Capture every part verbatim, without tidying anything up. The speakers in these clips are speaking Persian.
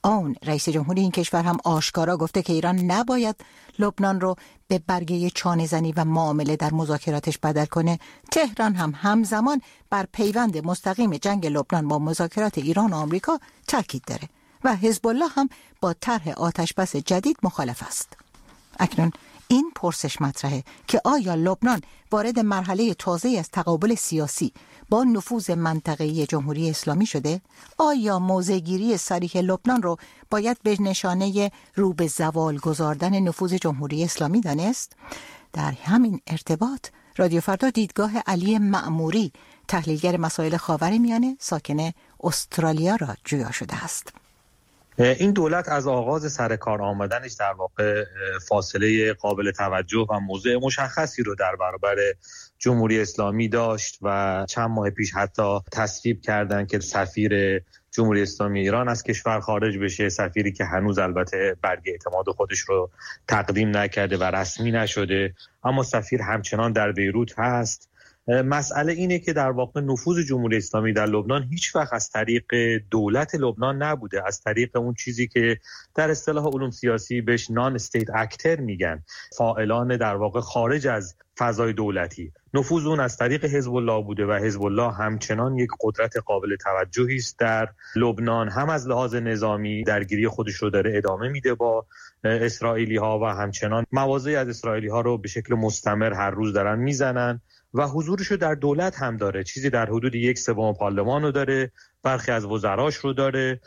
اون رئیس جمهوری این کشور هم آشکارا گفته که ایران نباید لبنان رو به برگه چانه‌زنی و معامله در مذاکراتش بدل کنه. تهران هم همزمان بر پیوند مستقیم جنگ لبنان با مذاکرات ایران و آمریکا تاکید داره و حزب الله هم با طرح آتشبس جدید مخالف است. اکنون این پرسش مطرحه که آیا لبنان وارد مرحله تازه‌ای از تقابل سیاسی با نفوذ منطقه‌ای جمهوری اسلامی شده؟ آیا موضع‌گیری صریح لبنان رو باید به نشانه رو به زوال گذاردن نفوذ جمهوری اسلامی دانست؟ در همین ارتباط رادیو فردا دیدگاه علی مأموری، تحلیلگر مسائل خاورمیانه ساکن استرالیا را جویا شده است. این دولت از آغاز سر کار آمدنش در واقع فاصله قابل توجه و موضع مشخصی رو در برابر جمهوری اسلامی داشت و چند ماه پیش حتی تصویب کردن که سفیر جمهوری اسلامی ایران از کشور خارج بشه، سفیری که هنوز البته برگه اعتماد خودش رو تقدیم نکرده و رسمی نشده، اما سفیر همچنان در بیروت هست. مسئله اینه که در واقع نفوذ جمهوری اسلامی در لبنان هیچ وقت از طریق دولت لبنان نبوده، از طریق اون چیزی که در اصطلاح علوم سیاسی بهش نان استیت اکتر میگن، فاعلان در واقع خارج از فضای دولتی. نفوذ اون از طریق حزب الله بوده و حزب الله همچنان یک قدرت قابل توجهی است در لبنان، هم از لحاظ نظامی درگیری خودش رو داره ادامه میده با اسرائیلی ها و همچنان مواضعی از اسرائیلی ها رو به شکل مستمر هر روز دارن میزنن و حضورش رو در دولت هم داره، چیزی در حدود یک سوم پارلمان رو داره، برخی از وزراش رو داره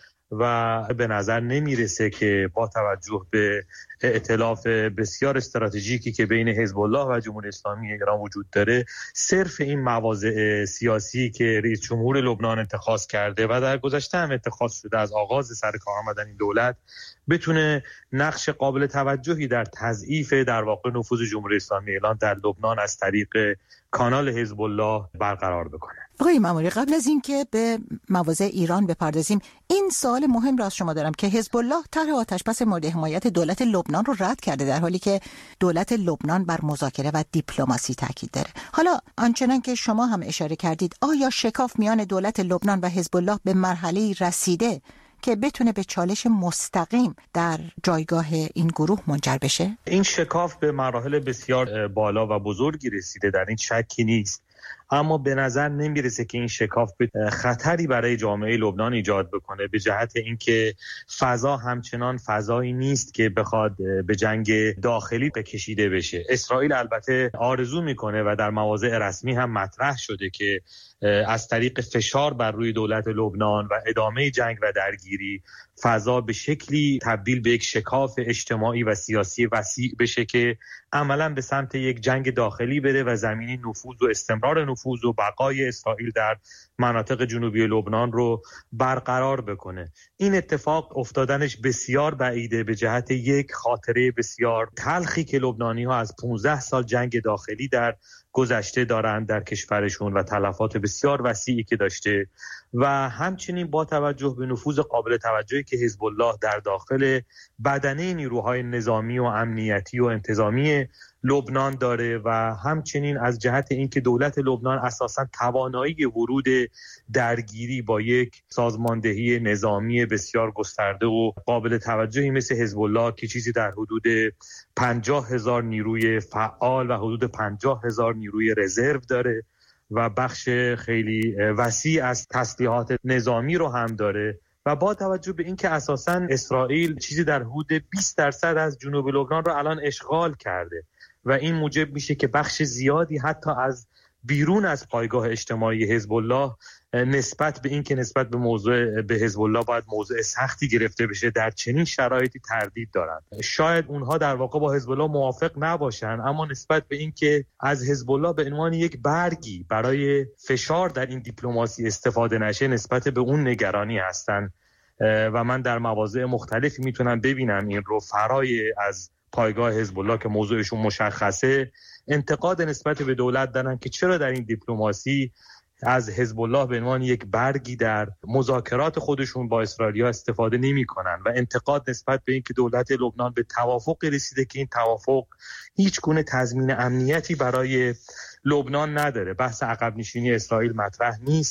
و به نظر نمیرسه که با توجه به ائتلاف بسیار استراتژیکی که بین حزب الله و جمهوری اسلامی ایران وجود داره، صرف این مواضع سیاسی که رئیس جمهور لبنان اتخاذ کرده و در گذشته هم اتخاذ شده از آغاز سر کار آمدن این دولت بتونه نقش قابل توجهی در تضعیف در واقع نفوذ جمهوری اسلامی ایران در لبنان از طریق کانال حزب الله برقرار بکنه. آقای مأموری، قبل از این که به مواضع ایران بپردازیم، این سوال مهم را از شما دارم که حزب الله طرح آتشبس مورد حمایت دولت لبنان رو رد کرده، در حالی که دولت لبنان بر مذاکره و دیپلماسی تاکید داره. حالا آنچنان که شما هم اشاره کردید، آیا شکاف میان دولت لبنان و حزب الله به مرحله‌ای رسیده که بتونه به چالش مستقیم در جایگاه این گروه منجر بشه؟ این شکاف به مراحل بسیار بالا و بزرگی رسیده، در این شکی نیست، اما به نظر نمیرسه که این شکاف خطری برای جامعه لبنان ایجاد بکنه، به جهت اینکه فضا همچنان فضایی نیست که بخواد به جنگ داخلی بکشیده بشه. اسرائیل البته آرزو میکنه و در مواضع رسمی هم مطرح شده که از طریق فشار بر روی دولت لبنان و ادامه جنگ و درگیری فضا به شکلی تبدیل به یک شکاف اجتماعی و سیاسی وسیع بشه که عملاً به سمت یک جنگ داخلی بره و زمینه نفوذ و استمرار نفوذ و بقای اسرائیل در مناطق جنوبی لبنان رو برقرار بکنه. این اتفاق افتادنش بسیار بعیده، به جهت یک خاطره بسیار تلخی که لبنانی‌ها از پانزده سال جنگ داخلی در گذشته دارند در کشورشون و تلفات بسیار وسیعی که داشته و همچنین با توجه به نفوذ قابل توجهی که حزب الله در داخل بدنه نیروهای نظامی و امنیتی و انتظامی لبنان داره و همچنین از جهت اینکه دولت لبنان اساساً توانایی ورود درگیری با یک سازماندهی نظامی بسیار گسترده و قابل توجهی مثل حزب الله که چیزی در حدود پنجاه هزار نیروی فعال و حدود پنجاه هزار نیروی رزرو داره و بخش خیلی وسیع از تسلیحات نظامی رو هم داره و با توجه به اینکه اساساً اسرائیل چیزی در حدود بیست درصد از جنوب لبنان رو الان اشغال کرده و این موجب میشه که بخش زیادی حتی از بیرون از پایگاه اجتماعی حزب الله نسبت به این که نسبت به موضوع به حزب الله باید موضوع سختی گرفته بشه در چنین شرایطی تردید دارن. شاید اونها در واقع با حزب الله موافق نباشن، اما نسبت به این که از حزب الله به عنوان یک برگی برای فشار در این دیپلماسی استفاده نشه نسبت به اون نگرانی هستن و من در مواضع مختلفی میتونم ببینم این رو فرای از پایگاه حزب الله که موضوعشون مشخصه انتقاد نسبت به دولت دارن که چرا در این دیپلماسی از حزب الله به عنوان یک برگی در مذاکرات خودشون با اسرائیل استفاده نمی کنن و انتقاد نسبت به اینکه دولت لبنان به توافق رسیده که این توافق هیچ گونه تضمین امنیتی برای لبنان نداره. بحث عقب نشینی اسرائیل مطرح نیست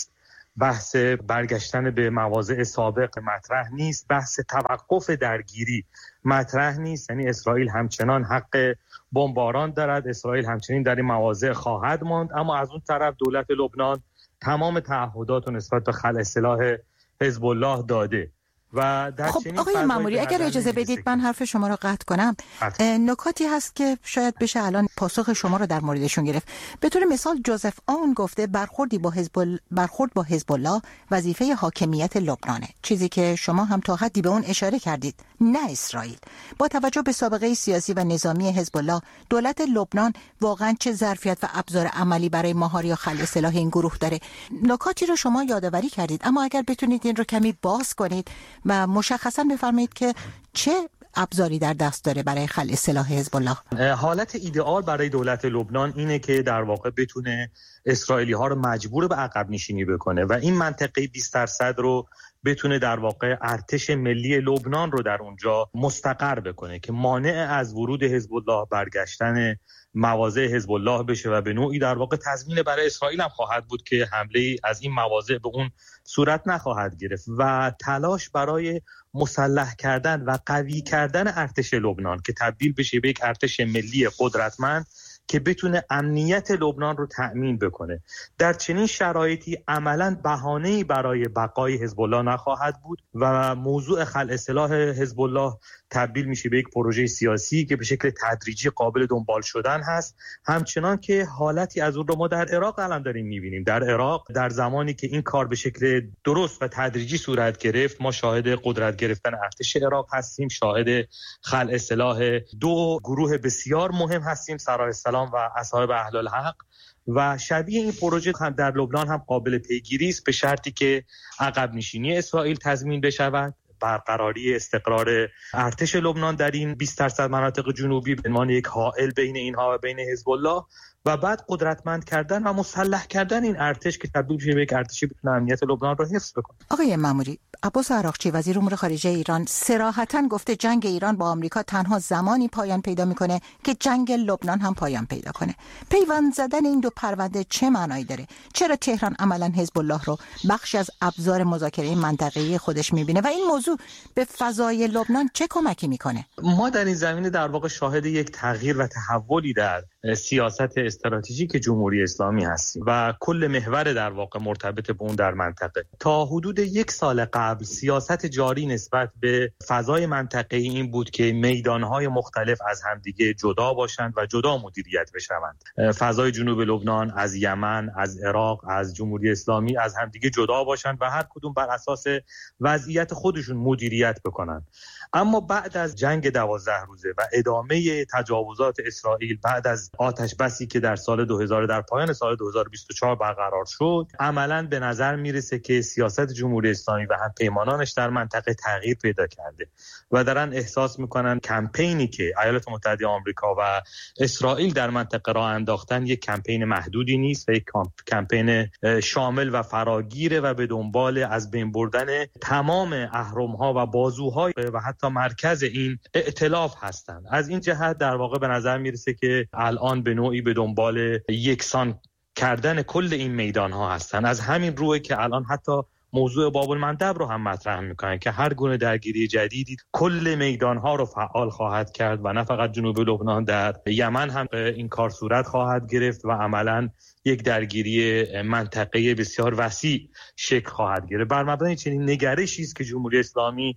بحث برگشتن به مواضع سابق مطرح نیست، بحث توقف درگیری مطرح نیست. یعنی اسرائیل همچنان حق بمباران دارد، اسرائیل همچنین در این مواضع خواهد ماند، اما از اون طرف دولت لبنان تمام تعهدات و نسبت به خلع سلاح حزب الله داده. و در خب آقای ماموری اگر اجازه بدید من حرف شما رو قطع کنم، نکاتی هست که شاید بشه الان پاسخ شما رو در موردشون گرفت. به طور مثال جوزف آون گفته برخوردی با حزب برخورد با حزب الله وظیفه حاکمیت لبنانه، چیزی که شما هم تا حدی به اون اشاره کردید، نه اسرائیل. با توجه به سابقه سیاسی و نظامی حزب الله، دولت لبنان واقعا چه ظرفیت و ابزار عملی برای مهار یا خلع سلاح این گروه داره؟ نکاتی رو شما یادآوری کردید، اما اگر بتونید این رو کمی باز کنید و مشخصا بفرمایید که چه ابزاری در دست داره برای خلع سلاح حزب الله. حالت ایدئال برای دولت لبنان اینه که در واقع بتونه اسرائیلی ها رو مجبور به عقب نشینی بکنه و این منطقه بیست درصد رو بتونه در واقع ارتش ملی لبنان رو در اونجا مستقر بکنه که مانع از ورود حزب الله، برگشتن مواضع حزب الله بشه و به نوعی در واقع تضمین برای اسرائیل هم خواهد بود که حمله از این مواضع به اون صورت نخواهد گرفت و تلاش برای مسلح کردن و قوی کردن ارتش لبنان که تبدیل بشه به یک ارتش ملی قدرتمند که بتونه امنیت لبنان رو تأمین بکنه. در چنین شرایطی عملاً بهانه‌ای برای بقای حزب الله نخواهد بود و موضوع خلع سلاح حزب الله تبدیل میشه به یک پروژه سیاسی که به شکل تدریجی قابل دنبال شدن هست، همچنان که حالتی از اون رو ما در عراق الان داریم میبینیم. در عراق در زمانی که این کار به شکل درست و تدریجی صورت گرفت، ما شاهد قدرت گرفتن ارتش عراق هستیم، شاهد خلع سلاح دو گروه بسیار مهم هستیم، سرایا السلام و اصحاب اهل الحق، و شبیه این پروژه هم در لبنان هم قابل پیگیری است به شرطی که عقب نشینی اسرائیل تضمین بشود، برقراری استقرار ارتش لبنان در این بیست درصد مناطق جنوبی به عنوان یک حائل بین اینها و بین حزب الله، و بعد قدرتمند کردن و مسلح کردن این ارتش که تبدیل بشه به یک ارتشی بتونه امنیت لبنان رو حفظ بکنه. آقای ماموری، عباس عراقچی وزیر امور خارجه ایران صراحتاً گفته جنگ ایران با آمریکا تنها زمانی پایان پیدا میکنه که جنگ لبنان هم پایان پیدا کنه. پیوند زدن این دو پرونده چه معنایی داره؟ چرا تهران عملاً حزب الله رو بخشی از ابزار مذاکره منطقه‌ای خودش میبینه و این موضوع به فضای لبنان چه کمکی میکنه؟ ما در این زمینه در واقع شاهد یک تغییر و تحولی در سیاست استراتژیک جمهوری اسلامی هستیم و کل محور در واقع مرتبط به اون در منطقه. تا حدود یک سال قبل سیاست جاری نسبت به فضای منطقه‌ای این بود که میدانهای مختلف از همدیگه جدا باشند و جدا مدیریت بشوند. فضای جنوب لبنان از یمن، از عراق، از جمهوری اسلامی از همدیگه جدا باشند و هر کدوم بر اساس وضعیت خودشون مدیریت بکنند. اما بعد از جنگ دوازده روزه و ادامه تجاوزات اسرائیل بعد از آتش بسی که در سال دو هزار در پایان سال دو هزار و بیست و چهار برقرار شد، عملاً به نظر میرسه که سیاست جمهوری اسلامی و هم پیمانانش در منطقه تغییر پیدا کرده و دارن احساس میکنن کمپینی که ایالات متحده آمریکا و اسرائیل در منطقه راه انداختن یک کمپین محدودی نیست و یک کمپین شامل و فراگیره و به دنبال از بین بردن تمام اهرم‌ها و بازوهای و حتی مرکز این ائتلاف هستند. از این جهت در واقع به نظر میرسه که الان به نوعی به دنبال یکسان کردن کل این میدان ها هستن. از همین روی که الان حتی موضوع باب المندب رو هم مطرح میکنن که هر گونه درگیری جدیدی کل میدان ها رو فعال خواهد کرد و نه فقط جنوب لبنان، در یمن هم این کار صورت خواهد گرفت و عملاً یک درگیری منطقه بسیار وسیع شکل خواهد گرفت. بر مبنای چنین نگرشی است که جمهوری اسلامی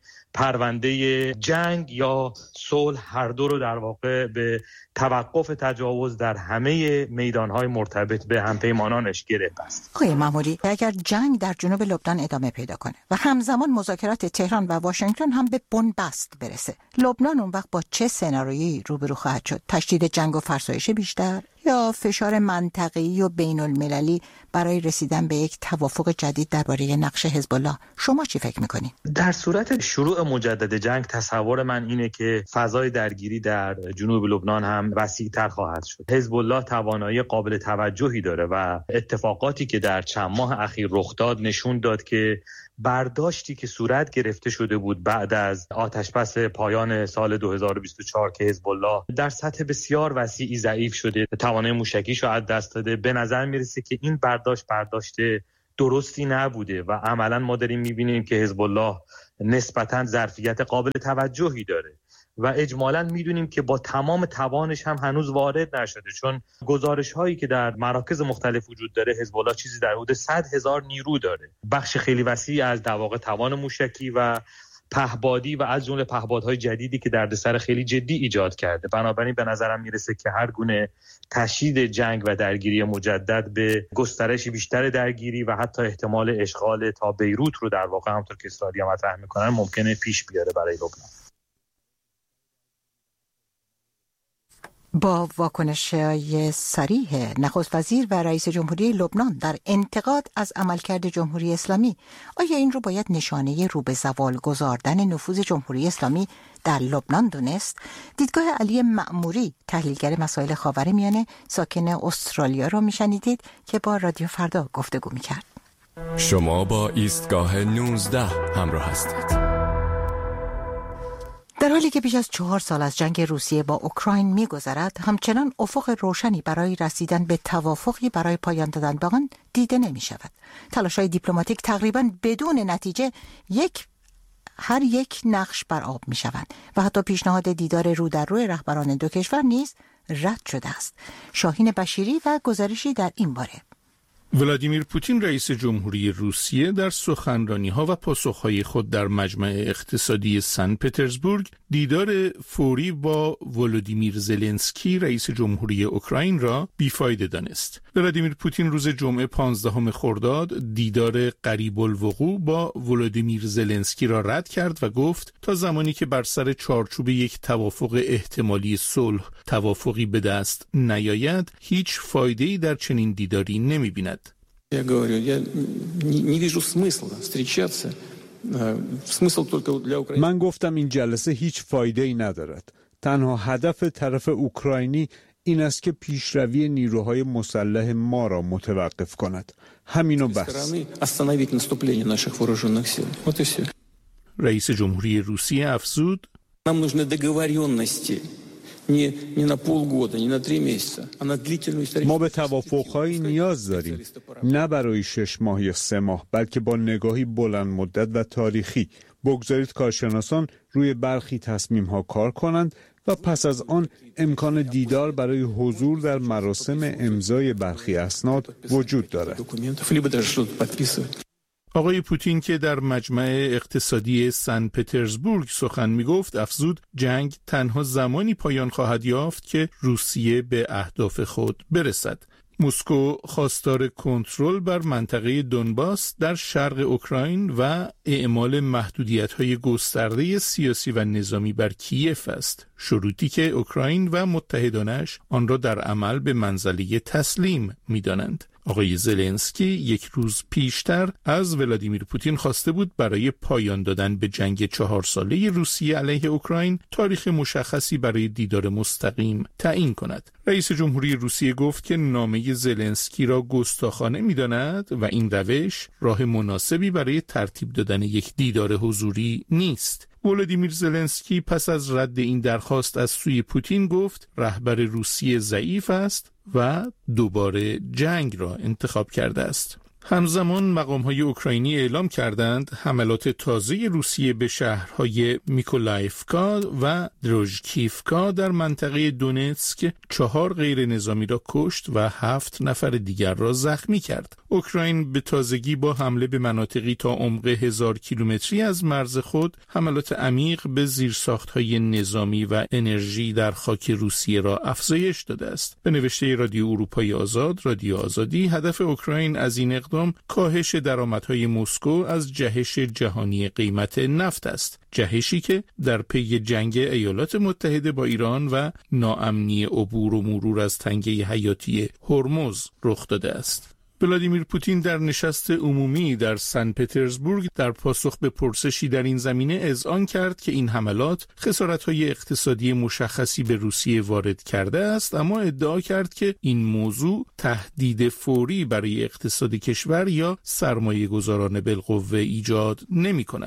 پرونده جنگ یا صلح هر دو رو در واقع به توقف تجاوز در همه میدانهای مرتبط به همپیمانانش گرفت است. آقای ماموری، اگر جنگ در جنوب لبنان ادامه پیدا کنه و همزمان مذاکرات تهران و واشنگتن هم به بنبست برسه، لبنان اون وقت با چه سناریویی روبرو خواهد شد؟ تشدید جنگ و فرسایش بیشتر یا فشار منطقه‌ای و بین‌المللی برای رسیدن به یک توافق جدید درباره نقش حزب الله؟ شما چی فکر می‌کنید؟ در صورت شروع مجدد جنگ تصور من اینه که فضای درگیری در جنوب لبنان هم وسیع‌تر خواهد شد. حزب الله توانایی قابل توجهی داره و اتفاقاتی که در چند ماه اخیر رخ داد نشون داد که برداشتی که صورت گرفته شده بود بعد از آتشبس پایان سال دو هزار و بیست و چهار که حزب الله در سطح بسیار وسیعی ضعیف شده، توانایی موشکیشو از دست داده، به نظر میرسه که این برداشت برداشت درستی نبوده و عملا ما داریم میبینیم که حزب الله نسبتاً ظرفیت قابل توجهی داره و اجمالاً میدونیم که با تمام توانش هم هنوز وارد نشده، چون گزارش هایی که در مراکز مختلف وجود داره حزب الله چیزی در حدود صد هزار نیرو داره، بخش خیلی وسیعی از در واقع توان موشکی و پهپادی و از جمله پهپادهای جدیدی که دردسر خیلی جدی ایجاد کرده. بنابراین به نظرم میرسه که هر گونه تشدید جنگ و درگیری مجدد به گسترش بیشتر درگیری و حتی احتمال اشغال تا بیروت رو در واقع همونطور که اسرائیل مطرح میکنن ممکنه پیش بیاره برای لبنان. با واکنش صریح نخست وزیر و رئیس جمهوری لبنان در انتقاد از عملکرد جمهوری اسلامی، آیا این رو باید نشانه رو به زوال گذاردن نفوذ جمهوری اسلامی در لبنان دونست؟ دیدگاه علی مأموری، تحلیلگر مسائل خاورمیانه ساکن استرالیا رو میشنیدید که با رادیو فردا گفتگو میکرد. شما با ایستگاه نوزده همراه هستید. در حالی که بیش از چهار سال از جنگ روسیه با اوکراین می‌گذرد، همچنان افق روشنی برای رسیدن به توافقی برای پایان دادن به آن دیده نمی‌شود. تلاش‌های دیپلماتیک تقریباً بدون نتیجه یک هر یک نقش بر آب می‌شوند و حتی پیشنهاد دیدار رو در روی رهبران دو کشور نیز رد شده است. شاهین بشیری و گزارشی در این باره. ولادیمیر پوتین رئیس جمهوری روسیه در سخنرانی‌ها و پاسخ‌های خود در مجمع اقتصادی سن پترزبورگ دیدار فوری با ولادیمیر زلنسکی رئیس جمهوری اوکراین را بیفایده دانست. ولادیمیر پوتین روز جمعه پانزدهم خرداد دیدار قریب الوقوع با ولادیمیر زلنسکی را رد کرد و گفت تا زمانی که بر سر چارچوب یک توافق احتمالی صلح توافقی به دست نیاید، هیچ فایده‌ای در چنین دیداری نمی‌بیند. Я говорю, я не, не вижу смысла встречаться. Смысл только для Украины. من گفتم این جلسه هیچ فایده ای ندارد. تنها هدف طرف اوکراینی این است که پیشروی نیروهای مسلح ما را متوقف کند. همینو بس. остановить наступление наших вооруженных сил. Вот и все. رئیس جمهوری روسیه افزود: Нам нужны договоренности. Не, не на полгода, не на три месяца, а на длительную историческую. ما به توافق‌هایی نیاز داریم، نه برای شش ماه یا سه ماه، بلکه با نگاهی بلند مدت و تاریخی. بگذارید کارشناسان روی برخی تصمیم‌ها کار کنند و پس از آن امکان دیدار برای حضور در مراسم امضای برخی اسناد وجود دارد. آقای پوتین که در مجمع اقتصادی سن پترزبورگ سخن می گفت افزود جنگ تنها زمانی پایان خواهد یافت که روسیه به اهداف خود برسد. مسکو خواستار کنترل بر منطقه دونباس در شرق اوکراین و اعمال محدودیت‌های گسترده سیاسی و نظامی بر کیف است، شروطی که اوکراین و متحدانش آن را در عمل به منزله تسلیم می‌دانند. آقای زلنسکی یک روز پیشتر از ولادیمیر پوتین خواسته بود برای پایان دادن به جنگ چهار ساله روسیه علیه اوکراین تاریخ مشخصی برای دیدار مستقیم تعیین کند. رئیس جمهوری روسیه گفت که نامه زلنسکی را گستاخانه می‌داند و این روش راه مناسبی برای ترتیب دادن یک دیدار حضوری نیست. ولادیمیر زلنسکی پس از رد این درخواست از سوی پوتین گفت رهبر روسیه ضعیف است و دوباره جنگ را انتخاب کرده است. همزمان مقام‌های اوکراینی اعلام کردند حملات تازه روسیه به شهرهای میکولایفکا و دروژکیفکا در منطقه دونتسک چهار غیر نظامی را کشت و هفت نفر دیگر را زخمی کرد. اوکراین به تازگی با حمله به مناطقی تا عمق هزار کیلومتری از مرز خود حملات عمیق به زیرساخت‌های نظامی و انرژی در خاک روسیه را افزایش داده است. به نوشته رادیو اروپای آزاد، رادیو آزادی، هدف اوکراین از این اقدام کاهش درآمدهای مسکو از جهش جهانی قیمت نفت است، جهشی که در پی جنگ ایالات متحده با ایران و ناامنی عبور و مرور از تنگه حیاتی هرمز رخ داده است. ولادیمیر پوتین در نشست عمومی در سن پترزبورگ در پاسخ به پرسشی در این زمینه اذعان کرد که این حملات خسارت‌های اقتصادی مشخصی به روسیه وارد کرده است، اما ادعا کرد که این موضوع تهدید فوری برای اقتصاد کشور یا سرمایه‌گذاران بالقوه ایجاد نمی‌کند.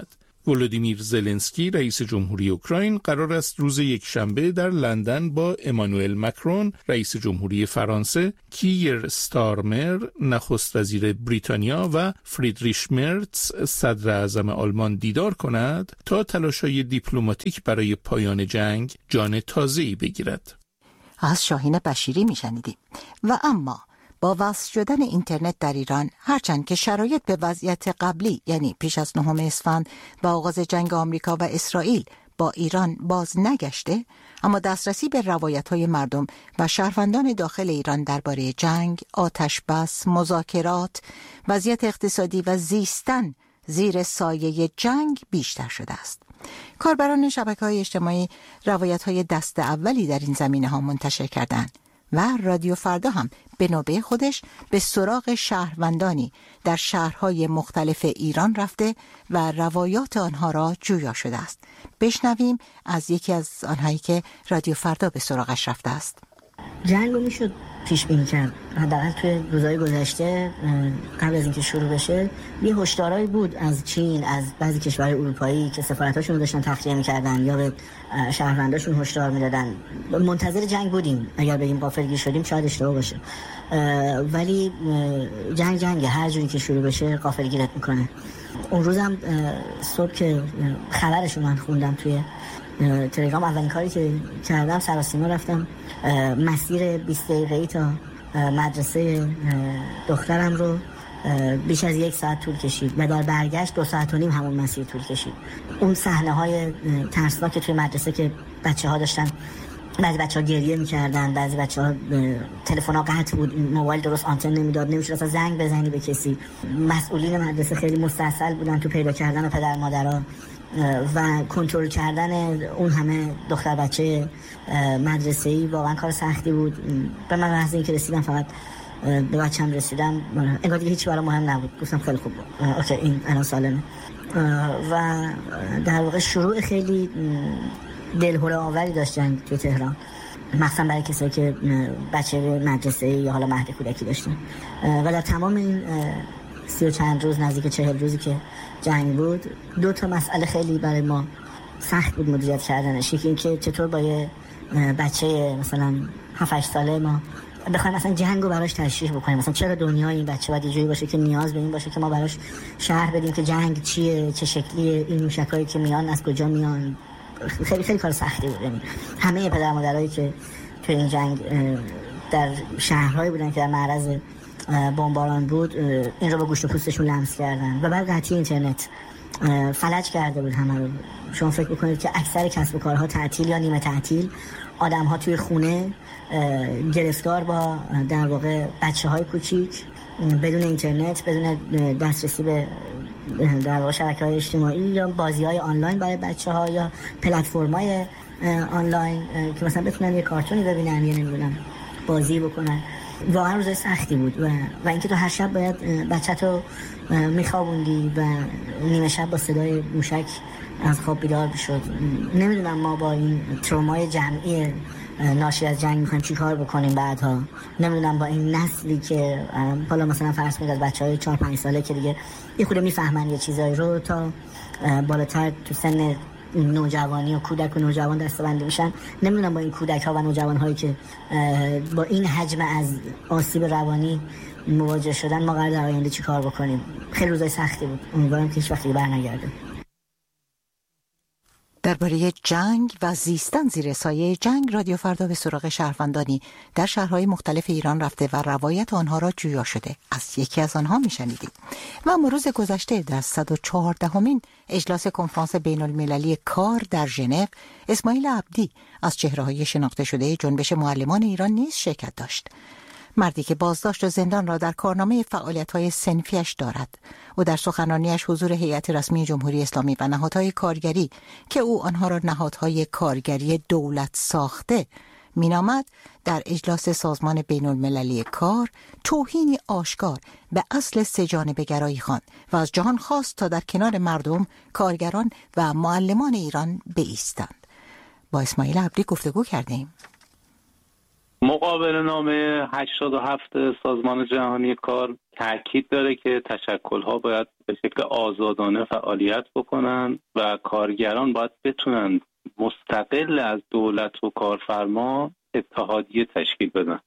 ولودیمیر زلنسکی رئیس جمهوری اوکراین قرار است روز یکشنبه در لندن با امانوئل مکرون رئیس جمهوری فرانسه، کیر ستارمر نخست وزیر بریتانیا و فریدریش مرتز صدر اعظم آلمان دیدار کند تا تلاش‌های دیپلماتیک برای پایان جنگ جان تازه‌ای بگیرد. از شاهین بشیری میشنیدیم. و اما با وصل شدن اینترنت در ایران، هرچند که شرایط به وضعیت قبلی یعنی پیش از نهم اسفند و آغاز جنگ آمریکا و اسرائیل با ایران باز نگشته، اما دسترسی به روایت‌های مردم و شهروندان داخل ایران درباره جنگ، آتش بس، مذاکرات، وضعیت اقتصادی و زیستن زیر سایه جنگ بیشتر شده است. کاربران شبکه‌های اجتماعی روایت‌های دست اولی در این زمینه‌ها منتشر کردند و رادیو فردا هم به نوبه خودش به سراغ شهروندانی در شهرهای مختلف ایران رفته و روایات آنها را جویا شده است. بشنویم از یکی از آنهایی که رادیو فردا به سراغش رفته است. جنگ رو میشد پیش بینی کرد. حداقل توی روزهای گذشته قبل از اینکه شروع بشه یه هشدارایی بود از چین، از بعضی کشورهای اروپایی که سفارتاشون رو داشتن تخلیه می‌کردن یا به شهرونداشون هشدار میدادن. منتظر جنگ بودیم. اگر بگیم غافلگیر شدیم شاید اشتباه باشه، ولی جنگ جنگه، هر جوری که شروع بشه غافلگیرت میکنه. اون روزم صبح که خبرشو من خوندم توی تلگرام، اولین کاری که کردم سراسیما رفتم مسیر بیست دقیقه‌ای تا مدرسه دخترم رو بیش از یک ساعت طول کشید و در برگشت دو ساعت و نیم همون مسیر طول کشید. اون صحنه‌های ترسناک توی مدرسه که بچه‌ها داشتن، بعضی بچه‌ها گریه می‌کردن، بعضی بچه‌ها تلفن‌ها قطع بود، موبایل درست آنتن نمیداد، نمی‌شد اصلا زنگ بزنی به کسی. مسئولین مدرسه خیلی مستعسل بودن تو پیدا کردن پدر مادرها و کنترل کردن اون همه دختر بچه مدرسه‌ای. واقعا کار سختی بود. به من لحظه اینکه رسیدم فقط به بچه‌م رسیدم، انگار دیگه هیچی برام مهم نبود. گفتم خیلی خوب، اوکی این الان سالمه. و در واقع شروع خیلی دلهره آوری داشت جنگ توی تهران، مخصوصا برای کسایی که بچه مدرسه‌ای یا حالا مهد کودکی داشتن. و در تمام این سی و چند روز، نزدیک چهل روزی که جنگ بود، دو تا مسئله خیلی برای ما سخت بود مدیریت کردنش. یکی این که چطور با یه بچه مثلا هفت هشت ساله ما بخوایم مثلا جنگ رو براش تشریح بکنیم، مثلا چرا دنیای این بچه باید یه جوری باشه که نیاز به این باشه که ما براش شرح بدیم که جنگ چیه، چه شکلیه، این موشکایی که میان از کجا میان. خیلی خیلی کار سختی بود. یعنی همه پدر مادرایی که توی این جنگ در شهرهایی بودن که در معرض بمباران بود، این رو به گوشت و پوستشون لمس کردن. و بعد قطعی اینترنت فلج کرده بود همه رو. شما فکر بکنید که اکثر کسب و کارها تعطیل یا نیمه تعطیل، آدم ها توی خونه گرفتار با در واقع بچه های کوچیک، بدون اینترنت، بدون دسترسی به در واقع شبکه‌های اجتماعی یا بازی‌های آنلاین برای بچه‌ها یا پلتفرم‌های آنلاین که مثلا بتونن یه کارتونی ببینن یا نمیدونم بازی بکنن. واقعا روز سختی بود و و اینکه تو هر شب باید بچه‌تو میخوابوندی و نیمه شب با صدای موشک از خواب بیدار بشد. نمیدونم ما با این ترومای جمعی ناشی از جنگ میخوایم چی کار بکنیم بعدها. نمیدونم با این نسلی که حالا مثلا فرض کنید از بچهای چهار پنج ساله که دیگه یه خورده میفهمن یه چیزایی رو، تا بالاتر تو سن نوجوانی و کودک و نوجوان دسته‌بندی میشن. نمیدونم با این کودک ها و نوجوان هایی که با این حجم از آسیب روانی مواجه شدن ما قرار در آینده چی کار بکنیم. خیلی روزای سختی بود. امیدوارم که هیچ وقتی برنگرده. درباره جنگ و زیستن زیر سایه جنگ، رادیو فردا به سراغ شهروندانی در شهرهای مختلف ایران رفته و روایت آنها را جویا شده. از یکی از آنها میشنیدید. و اما روز گذشته در صد و چهاردهمین اجلاس کنفرانس بین المللی کار در ژنو، اسماعیل عبدی از چهره‌های شناخته شده جنبش معلمان ایران نیز شرکت داشت. مردی که بازداشت و زندان را در کارنامه فعالیت‌های صنفیش دارد و در سخنرانیش حضور هیئت رسمی جمهوری اسلامی و نهادهای کارگری که او آنها را نهادهای کارگری دولت ساخته مینامد، در اجلاس سازمان بین المللی کار توهینی آشکار به اصل سه‌جانبه گرایی خواند و از جهان خواست تا در کنار مردم، کارگران و معلمان ایران بایستند. با اسماعیل عبدی گفتگو کردیم. مقابل نامه هشتاد و هفت سازمان جهانی کار تاکید داره که تشکل‌ها باید به شکل آزادانه فعالیت بکنن و کارگران باید بتونن مستقل از دولت و کارفرما اتحادیه تشکیل بدن.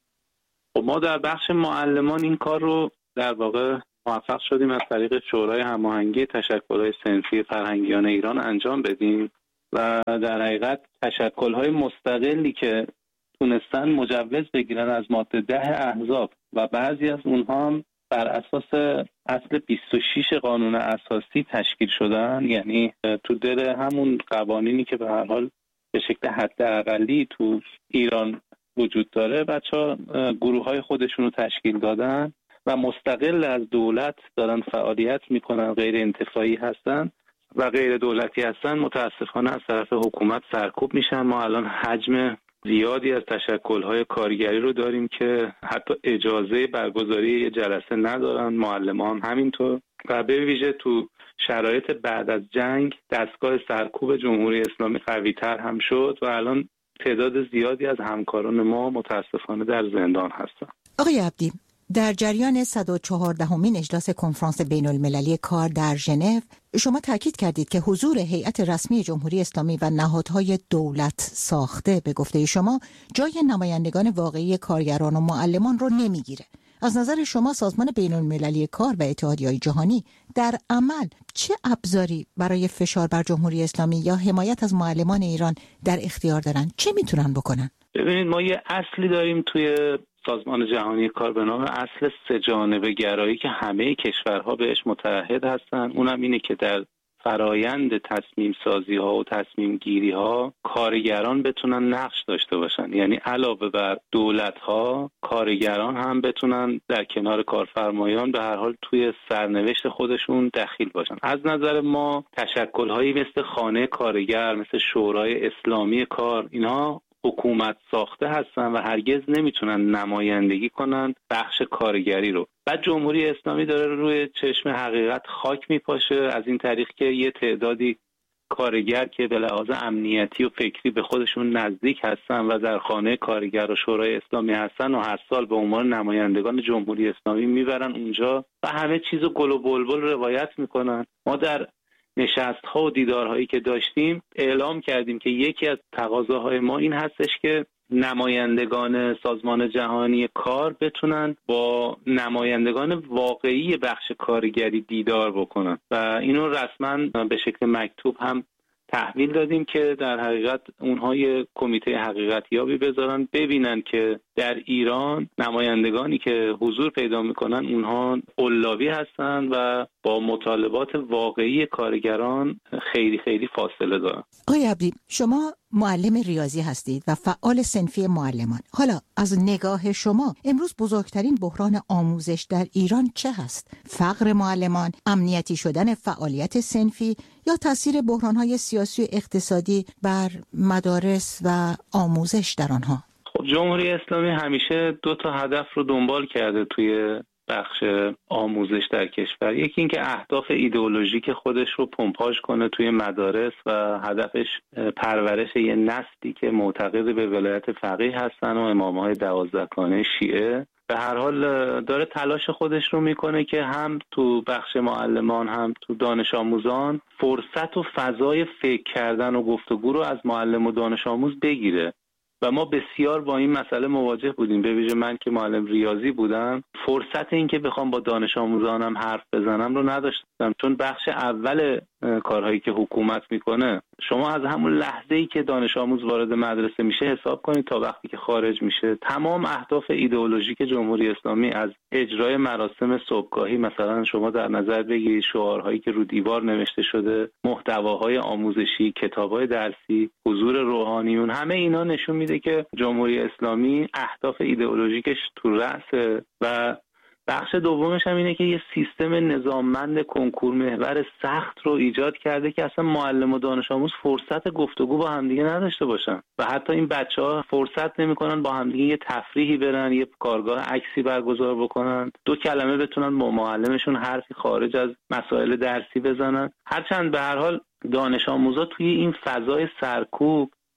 و ما در بخش معلمان این کار رو در واقع موفق شدیم از طریق شورای هماهنگی تشکل‌های صنفی فرهنگیان ایران انجام بدیم و در حقیقت تشکل‌های مستقلی که تونستن مجوز بگیرن از ماده ده احزاب و بعضی از اونها هم بر اساس اصل بیست و شش قانون اساسی تشکیل شدن، یعنی تو دل همون قوانینی که به هر حال به شکل حداقلی تو ایران وجود داره، بچه‌ها گروه‌های خودشون رو تشکیل دادن و مستقل از دولت دارن فعالیت میکنن، غیر انتفاعی هستن و غیر دولتی هستن. متاسفانه از طرف حکومت سرکوب میشن. ما الان حجم زیادی از تشکل‌های کارگری رو داریم که حتی اجازه برگزاری یه جلسه ندارن، معلمان همینطور. و به ویژه تو شرایط بعد از جنگ دستگاه سرکوب جمهوری اسلامی قوی‌تر هم شد و الان تعداد زیادی از همکاران ما متاسفانه در زندان هستن. آقای عبدی، در جریان صد و چهاردهمین اجلاس کنفرانس بین المللی کار در ژنو شما تاکید کردید که حضور هیئت رسمی جمهوری اسلامی و نهادهای دولت ساخته به گفته شما جای نمایندگان واقعی کارگران و معلمان رو نمیگیره. از نظر شما سازمان بین المللی کار و اتحادیه‌های جهانی در عمل چه ابزاری برای فشار بر جمهوری اسلامی یا حمایت از معلمان ایران در اختیار دارن؟ چه میتونن بکنن؟ ببینید، ما یه اصلی داریم توی سازمان جهانی کار به نام اصل سه جانبه گرایی که همه کشورها بهش متعهد هستن. اونم اینه که در فرایند تصمیم سازی ها و تصمیم گیری ها کارگران بتونن نقش داشته باشن، یعنی علاوه بر دولت ها کارگران هم بتونن در کنار کارفرمایان به هر حال توی سرنوشت خودشون دخیل باشن. از نظر ما تشکل هایی مثل خانه کارگر، مثل شورای اسلامی کار، اینها حکومت ساخته هستن و هرگز نمیتونن نمایندگی کنن بخش کارگری رو. بعد جمهوری اسلامی داره روی چشم حقیقت خاک میپاشه از این طریق که یه تعدادی کارگر که به لحاظ امنیتی و فکری به خودشون نزدیک هستن و در خانه کارگر و شورای اسلامی هستن و هر سال به عنوان نمایندگان جمهوری اسلامی میبرن اونجا و همه چیزو گل و بلبل روایت میکنن. ما در نشست‌ها و دیدارهایی که داشتیم اعلام کردیم که یکی از تقاضاهای ما این هستش که نمایندگان سازمان جهانی کار بتونن با نمایندگان واقعی بخش کارگری دیدار بکنن و اینو رسما به شکل مکتوب هم تحویل دادیم که در حقیقت اونها یه کمیته حقیقتیابی بذارن، ببینن که در ایران نمایندگانی که حضور پیدا میکنن اونها قلابی هستن و با مطالبات واقعی کارگران خیلی خیلی فاصله دارن. آقای عبدی، شما معلم ریاضی هستید و فعال صنفی معلمان. حالا از نگاه شما امروز بزرگترین بحران آموزش در ایران چه هست؟ فقر معلمان، امنیتی شدن فعالیت صنفی یا تاثیر بحران‌های سیاسی و اقتصادی بر مدارس و آموزش در آنها؟ خب جمهوری اسلامی همیشه دو تا هدف رو دنبال کرده توی بخش آموزش در کشور. یکی این که اهداف ایدئولوژیک خودش رو پمپاژ کنه توی مدارس و هدفش پرورش یه نسلی که معتقد به ولایت فقیه هستن و امام‌های دوازدهگانه شیعه. به هر حال داره تلاش خودش رو میکنه که هم تو بخش معلمان هم تو دانش آموزان فرصت و فضای فکر کردن و گفتگو رو از معلم و دانش آموز بگیره و ما بسیار با این مسئله مواجه بودیم. به ویژه من که معلم ریاضی بودم فرصت این که بخوام با دانش آموزانم حرف بزنم رو نداشتم، چون بخش اول کارهایی که حکومت میکنه شما از همون لحظه‌ای که دانش آموز وارد مدرسه میشه حساب کنید تا وقتی که خارج میشه تمام اهداف ایدئولوژیک جمهوری اسلامی از اجرای مراسم صبحگاهی، مثلا شما در نظر بگیرید شعارهایی که رو دیوار نوشته شده، محتواهای آموزشی، کتاب‌های درسی، حضور روحانیون، همه اینا نشون میده که جمهوری اسلامی اهداف ایدئولوژیکش تو رأسه. و بخش دومش هم اینه که یه سیستم نظاممند کنکور محور سخت رو ایجاد کرده که اصلا معلم و دانش آموز فرصت گفتگو با همدیگه نداشته باشن و حتی این بچه‌ها فرصت نمی‌کنن با همدیگه یه تفریحی برن، یه کارگاه عکسی برگزار بکنن، دو کلمه بتونن با معلمشون حرفی خارج از مسائل درسی بزنن. هرچند به هر حال دانش آموزا توی این فضای سرکوب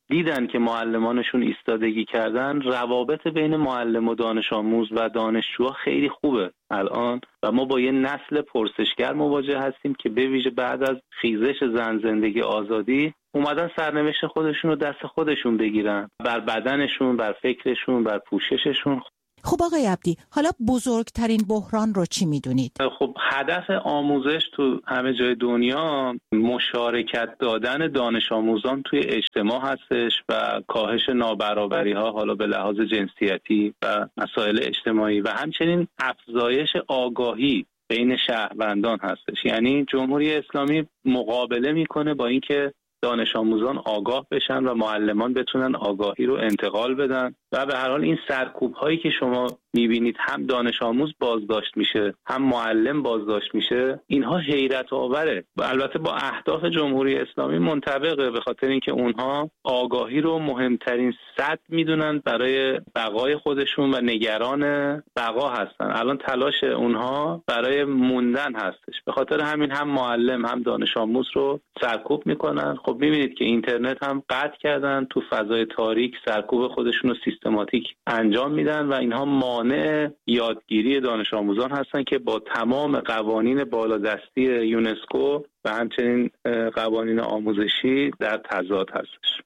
دیدن که معلمانشون ایستادگی کردن، روابط بین معلم و دانش آموز و دانشجوها خیلی خوبه الان و ما با یه نسل پرسشگر مواجه هستیم که به ویژه بعد از خیزش زن زندگی آزادی اومدن سرنوشت خودشون رو دست خودشون بگیرن، بر بدنشون، بر فکرشون، بر پوشششون. خب آقای عبدی، حالا بزرگترین بحران رو چی میدونید؟ خب هدف آموزش تو همه جای دنیا مشارکت دادن دانش آموزان توی اجتماع هستش و کاهش نابرابری ها، حالا به لحاظ جنسیتی و مسائل اجتماعی و همچنین افزایش آگاهی بین شهروندان هستش. یعنی جمهوری اسلامی مقابله میکنه با اینکه دانش آموزان آگاه بشن و معلمان بتونن آگاهی رو انتقال بدن و به هر حال این سرکوب هایی که شما میبینید هم دانش آموز بازداشت میشه هم معلم بازداشت میشه، اینها حیرت آوره و البته با اهداف جمهوری اسلامی منطبقه، به خاطر اینکه اونها آگاهی رو مهمترین سد میدونن برای بقای خودشون و نگران بقا هستن. الان تلاش اونها برای موندن هستش، به خاطر همین هم معلم هم دانش آموز رو سرکوب میکنن. خب میبینید که اینترنت هم قطع کردن، تو فضای تاریک سرکوب خودشون رو سیستماتیک انجام میدن و اینها مانع یادگیری دانش آموزان هستن که با تمام قوانین بالادستی یونسکو و همچنین قوانین آموزشی در تضاد هستش.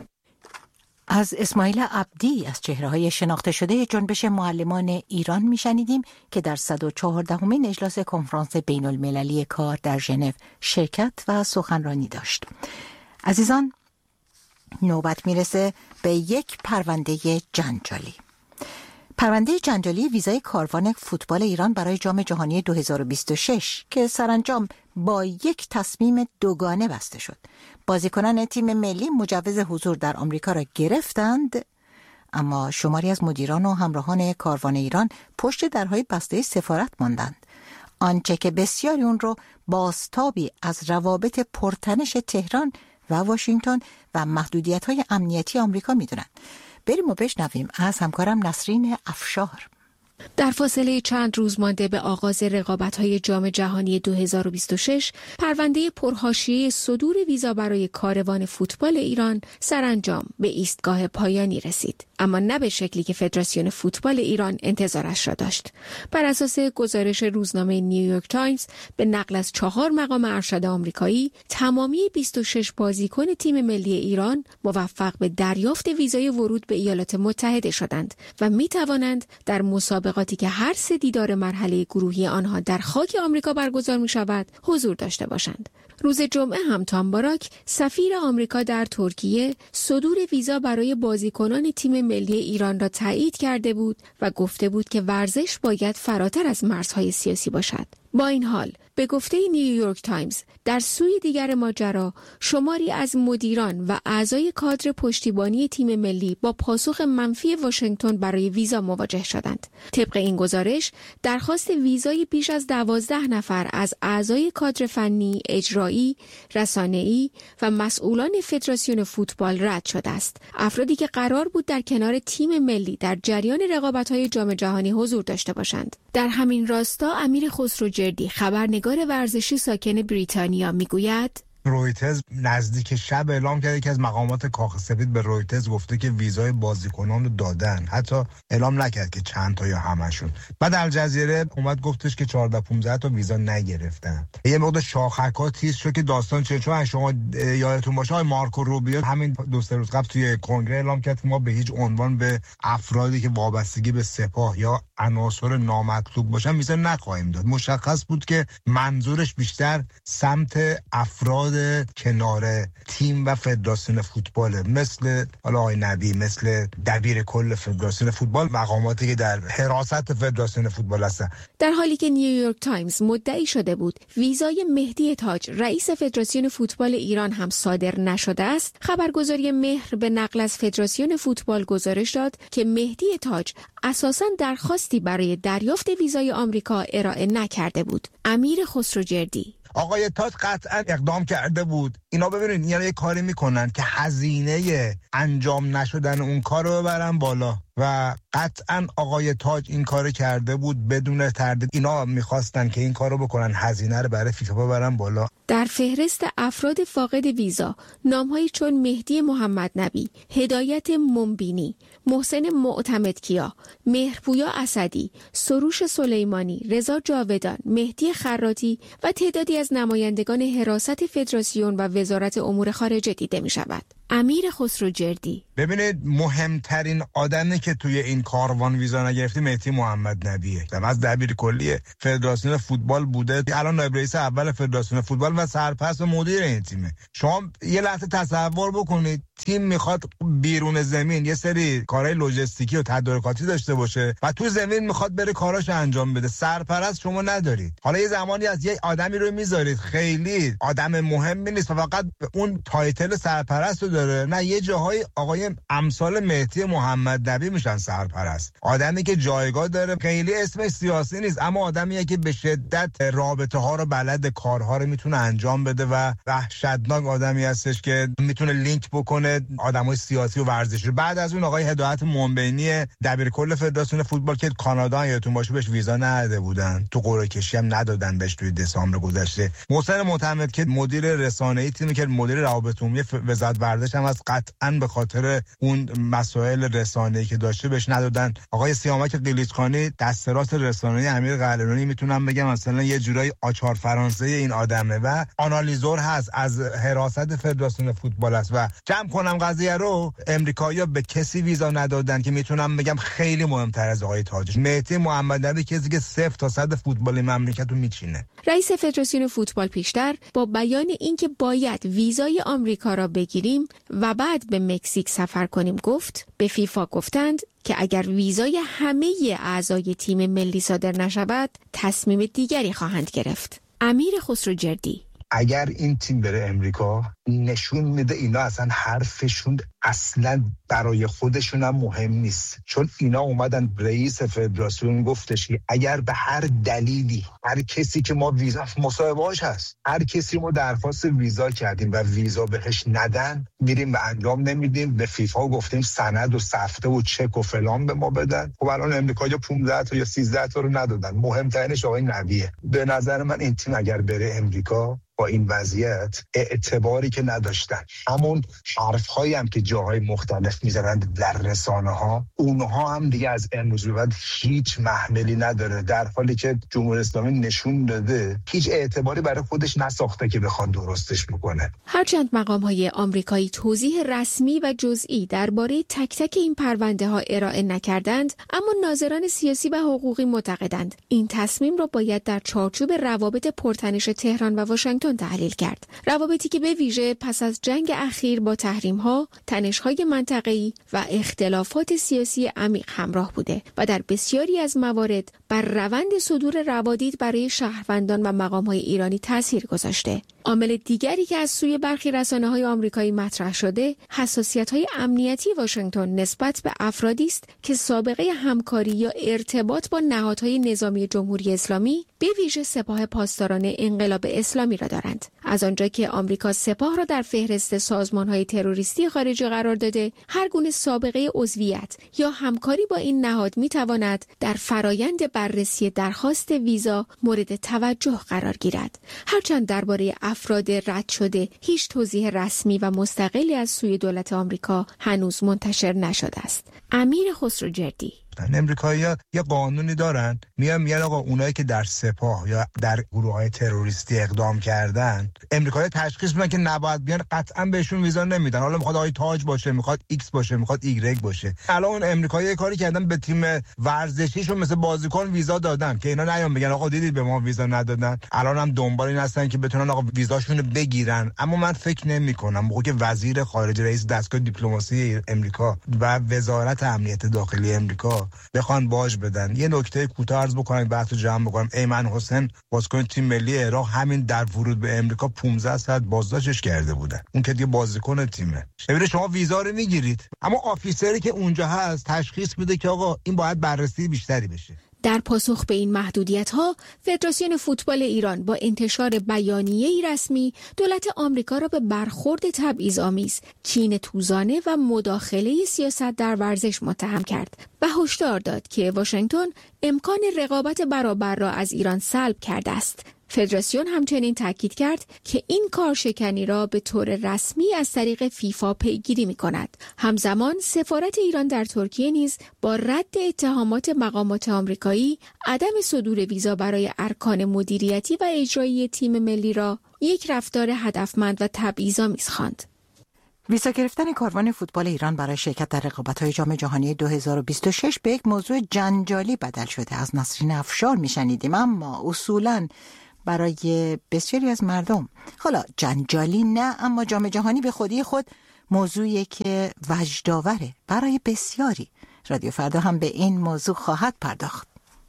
از اسماعیل عبدی از چهره‌های شناخته شده جنبش معلمان ایران میشنیدیم که در صد و چهاردهمین اجلاس کنفرانس بین المللی کار در ژنو شرکت و سخنرانی داشت. عزیزان، نوبت میرسه به یک پرونده جنجالی. پرونده جنجالی ویزای کاروان فوتبال ایران برای جام جهانی دو هزار و بیست و شش که سرانجام با یک تصمیم دوگانه بسته شد. بازیکنان تیم ملی مجوز حضور در آمریکا را گرفتند، اما شماری از مدیران و همراهان کاروان ایران پشت درهای بسته سفارت ماندند. آنچه که بسیاری اون رو بازتابی از روابط پرتنش تهران و واشنگتن و محدودیت‌های امنیتی آمریکا می‌دونند. بریم و بشنویم از همکارم نسرین افشار. در فاصله چند روز مانده به آغاز رقابت‌های جام جهانی دو هزار و بیست و شش، پرونده پرحاشیه صدور ویزا برای کاروان فوتبال ایران سرانجام به ایستگاه پایانی رسید، اما نه به شکلی که فدراسیون فوتبال ایران انتظارش را داشت. بر اساس گزارش روزنامه نیویورک تایمز به نقل از چهار مقام ارشد آمریکایی، تمامی بیست و شش بازیکن تیم ملی ایران موفق به دریافت ویزای ورود به ایالات متحده شدند و می‌توانند در مسابقاتی که هر سه دیدار مرحله گروهی آنها در خاک آمریکا برگزار می شود حضور داشته باشند. روز جمعه هم تام باراک، سفیر آمریکا در ترکیه، صدور ویزا برای بازیکنان تیم ملی ایران را تایید کرده بود و گفته بود که ورزش باید فراتر از مرزهای سیاسی باشد. با این حال، به گفته نیویورک تایمز، در سوی دیگر ماجرا شماری از مدیران و اعضای کادر پشتیبانی تیم ملی با پاسخ منفی واشنگتن برای ویزا مواجه شدند. طبق این گزارش، درخواست ویزای بیش از دوازده نفر از اعضای کادر فنی، اجرایی، رسانه‌ای و مسئولان فدراسیون فوتبال رد شده است. افرادی که قرار بود در کنار تیم ملی در جریان رقابت‌های جام جهانی حضور داشته باشند. در همین راستا امیر خسروجردی، خبرنگار ورزشی ساکن بریتانیا، میگوید رویترز نزدیک شب اعلام کرده که از مقامات کاخ سفید به رویترز گفته که ویزای بازیکنان رو دادن، حتی اعلام نکرد که چند تا یا همشون. بعد الجزیره اومد گفتش که چهارده پانزده تا ویزا نگرفتن. یه مقدار شاخک‌ها تیز شد که داستان چه، چون شما یادتون باشه آقای مارکو روبیو همین دو سه روز قبل توی کنگره اعلام کرد که ما به هیچ عنوان به افرادی که وابستگی به سپاه یا عناصر نامطلوب باشن ویزا نخواهیم داد. مشخص بود که منظورش بیشتر سمت افراد کنار تیم و فدراسیون فوتبال، مثل حالا آقای نبی، مثل دبیر کل فدراسیون فوتبال، مقاماتی که در حراست فدراسیون فوتبال هستن. در حالی که نیویورک تایمز مدعی شده بود ویزای مهدی تاج، رئیس فدراسیون فوتبال ایران، هم صادر نشده است، خبرگزاری مهر به نقل از فدراسیون فوتبال گزارش داد که مهدی تاج اساساً درخواستی برای دریافت ویزای آمریکا ارائه نکرده بود. امیر خسروجردی: آقای تاج قطعا اقدام کرده بود، اینا ببینید یعنی یه کاری میکنن که هزینه انجام نشدن اون کار رو ببرن بالا و قطعا آقای تاج این کار کرده بود بدون تردید. اینا میخواستن که این کار رو بکنن، هزینه رو برای فیفا ببرن بالا. در فهرست افراد فاقد ویزا نامهایی چون مهدی محمد نبی، هدایت منبینی، محسن معتمدکیا، مهرپویا اسدی، سروش سلیمانی، رضا جاودان، مهدی خراطی و تعدادی از نمایندگان حراست فدراسیون و وزارت امور خارجه دیده می شود. امیر خسروجردی: ببینید مهمترین آدمی که توی این کاروان ویزا نگرفتی مهدی محمد نبیه. از دبیر کلی فدراسیون فوتبال بوده، الان نایب رئیس اول فدراسیون فوتبال و سرپرست مدیر این تیمه. شما یه لحظه تصور بکنید تیم میخواد بیرون زمین یه سری کارهای لوجستیکی و تدارکاتی داشته باشه و تو زمین میخواد بره کاراش انجام بده. سرپرست شما ندارید. حالا یه زمانی از یه آدمی رو میذارید خیلی آدم مهمی نیست و فقط اون تایتل سرپرست رو داره، نه یه جاهای آقای امثال مهدی محمد نبی میشن سرپرست. آدمی که جایگاه داره، خیلی اسمش سیاسی نیست اما آدمیه که به شدت رابطه ها رو بلد، کارها رو میتونه انجام بده و وحشتناک آدمی هستش که میتونه لینک بکنه آدمای سیاسی و ورزشی. بعد از اون آقای هدایت منبینی دبیر کل فدراسیون فوتبال که کانادا یادتون باشه بهش ویزا نداده بودن، تو قرعه کشی هم ندادن بهش توی دسامبر گذشته. محسن معتمد که مدیر رسانه‌ای تیمی که مدیر روابط عمومی وزارت ورزش هم از قطعاً به خاطر اون مسائل رسانه‌ای که داشته بهش ندادن. آقای سیامک قلیچخانی دست راست رسانه‌ای امیر قلعه‌نوری میتونم بگم مثلا یه جورایی آچار فرانسه این آدمه و آنالیزور هست از حراست فدراسیون فوتبال است. و جمع کنم قضیه رو، امریکایی‌ها به کسی ویزا ندادن که میتونم بگم خیلی مهمتر از آقای تاج. مهدی محمد نبی کسی که صفر تا صد فوتبال مملکت رو میچینه. رئیس فدراسیون فوتبال پیشتر با بیان اینکه باید ویزای آمریکا را بگیریم و بعد به مکزیک سفر کنیم گفت به فیفا گفتند که اگر ویزای همه اعضای تیم ملی صادر نشود تصمیم دیگری خواهند گرفت. امیر خسروجردی: اگر این تیم بره امریکا نشون میده اینا اصلا حرفشون اصلا برای خودشون هم مهم نیست، چون اینا اومدن رئیس فدراسیون گفتش که اگر به هر دلیلی هر کسی که ما ویزا مصاحبه‌اش هست، هر کسی ما درخواست ویزا کردیم و ویزا بهش ندن میریم و انجام نمیدیم، به فیفا گفتیم سند و سفته و چک و فلان به ما بدن. خب الان امریکایی‌ها پانزده تا یا سیزده تا رو ندادن. مهمترینش آقای نبیه. به نظر من این تیم اگر بره امریکا با این وضعیت اعتباری که نداشتن، همون حرف‌هایی هم که جاهای مختلف می‌زنند در رسانه‌ها، اونها هم دیگه از امروز به بعد هیچ محملی نداره، در حالی که جمهوری اسلامی نشون داده هیچ اعتباری برای خودش نساخته که بخواد درستش بکنه. هرچند مقام‌های آمریکایی توضیح رسمی و جزئی درباره تک تک این پرونده‌ها ارائه نکردند، اما ناظران سیاسی و حقوقی معتقدند این تصمیم را باید در چارچوب روابط پرتنش تهران و واشنگتن تحلیل کرد. روابطی که به ویژه پس از جنگ اخیر با تحریم‌ها، تنش‌های منطقه‌ای و اختلافات سیاسی عمیق همراه بوده و در بسیاری از موارد بر روند صدور روادید برای شهروندان و مقام‌های ایرانی تاثیر گذاشته. عامل دیگری که از سوی برخی رسانه‌های آمریکایی مطرح شده، حساسیت‌های امنیتی واشنگتن نسبت به افرادی است که سابقه همکاری یا ارتباط با نهادهای نظامی جمهوری اسلامی، به ویژه سپاه پاسداران انقلاب اسلامی را دارند. از آنجا که آمریکا سپاه را در فهرست سازمان‌های تروریستی خارجی قرار داده، هر گونه سابقه عضویت یا همکاری با این نهاد می‌تواند در فرایند بررسی درخواست ویزا مورد توجه قرار گیرد. هرچند درباره افراد رد شده هیچ توضیح رسمی و مستقلی از سوی دولت آمریکا هنوز منتشر نشده است. امیر خسروجردی: امریکایی‌ها یه قانونی دارن، میان میگن آقا اونایی که در سپاه یا در گروه‌های تروریستی اقدام کردن، امریکایی‌ها تشخیص میدن که نباید بیان، قطعا بهشون ویزا نمیدن. حالا میخواد آقای تاج باشه، میخواد ایکس باشه، میخواد ایگرگ باشه. الان اون امریکایی‌ها کاری کردن به تیم ورزشیشون مثل بازیکن ویزا دادن که اینا نیان بگن آقا دیدید به ما ویزا ندادن. الان هم دنبال این هستن که بتونن آقا ویزاشونو بگیرن. اما من فکر نمی‌کنم موقعی که وزیر خارجه، رئیس دستگاه دیپلماسی امریکا و وزارت امنیت داخلی امریکا بخوان باج بدن. یه نکته کوتاه عرض بکنم بحث رو جمع بکنم. ایمن حسین بازیکن تیم ملی عراق همین در ورود به امریکا پانزده ساعت بازداشتش کرده بودن. اون که دیگه بازیکن تیمه. ببینید شما ویزا رو میگیرید اما آفیسری که اونجا هست تشخیص میده که آقا این باید بررسی بیشتری بشه. در پاسخ به این محدودیت‌ها، فدراسیون فوتبال ایران با انتشار بیانیه‌ای رسمی دولت آمریکا را به برخورد تبعیض‌آمیز، چین توزانه و مداخله سیاست در ورزش متهم کرد و هشدار داد که واشنگتن امکان رقابت برابر را از ایران سلب کرده است. فدراسیون همچنین تاکید کرد که این کارشکنی را به طور رسمی از طریق فیفا پیگیری می‌کند. همزمان سفارت ایران در ترکیه نیز با رد اتهامات مقامات آمریکایی عدم صدور ویزا برای ارکان مدیریتی و اجرایی تیم ملی را یک رفتار هدفمند و تبعیض‌آمیز خواند. ویزا گرفتن کاروان فوتبال ایران برای شرکت در رقابت‌های جام جهانی دو هزار و بیست و شش به یک موضوع جنجالی بدل شده. از نسرین افشار می‌شنیدیم، اما اصولاً برای بسیاری از مردم حالا جنجالی نه، اما جام جهانی به خودی خود موضوعی که وجدآوره برای بسیاری. رادیو فردا هم به این موضوع خواهد پرداخت.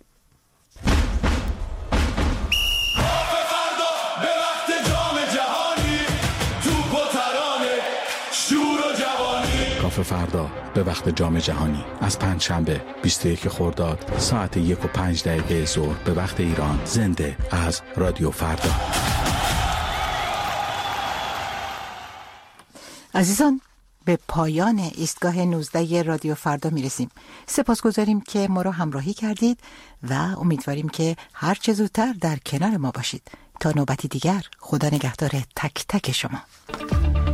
فردا به وقت جام جهانی از پنجشنبه بیست و یک خرداد ساعت یک و پنج دقیقه ظهر به وقت ایران، زنده از رادیو فردا. عزیزان، به پایان ایستگاه نوزده رادیو فردا میرسیم. سپاسگزاریم که ما را همراهی کردید و امیدواریم که هر چه زودتر در کنار ما باشید. تا نوبتی دیگر، خدا نگهدار تک تک شما.